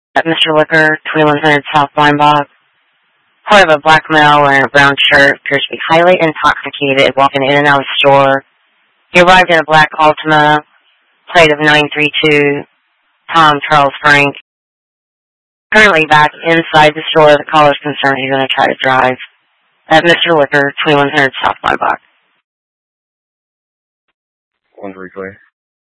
At Mr. Liquor, 2100 South Weinbach. Part of a black male wearing a brown shirt appears to be highly intoxicated, walking in and out of the store. He arrived in a black Altima, plate of 932, Tom Charles Frank. Currently back inside the store, the caller's concerned he's going to try to drive. At Mr. Liquor, 2100 South Weinbach. 133.